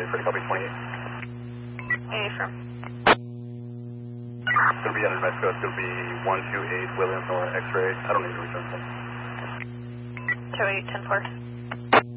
pretty copy 28. Affirm. It's going to be under Mexico. It's going to be 128 William Miller X-ray. I don't need to return them. 28, 10-4.